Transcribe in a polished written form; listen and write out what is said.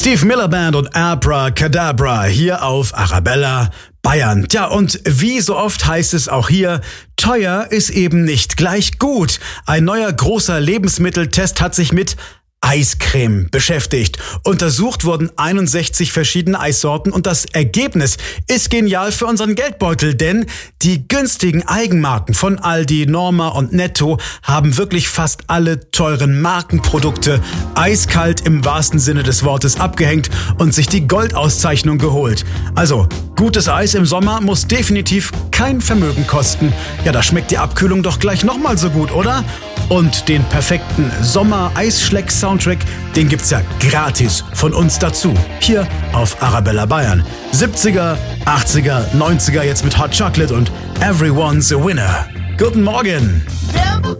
Steve Miller Band und Abracadabra hier auf Arabella Bayern. Tja, und wie so oft heißt es auch hier, teuer ist eben nicht gleich gut. Ein neuer großer Lebensmitteltest hat sich mit Eiscreme beschäftigt. Untersucht wurden 61 verschiedene Eissorten und das Ergebnis ist genial für unseren Geldbeutel, denn die günstigen Eigenmarken von Aldi, Norma und Netto haben wirklich fast alle teuren Markenprodukte eiskalt im wahrsten Sinne des Wortes abgehängt und sich die Goldauszeichnung geholt. Also, gutes Eis im Sommer muss definitiv kein Vermögen kosten. Ja, da schmeckt die Abkühlung doch gleich nochmal so gut, oder? Und den perfekten Sommer-Eisschleck-Soundtrack, den gibt's ja gratis von uns dazu. Hier auf Arabella Bayern. 70er, 80er, 90er jetzt mit Hot Chocolate und Everyone's a Winner. Guten Morgen!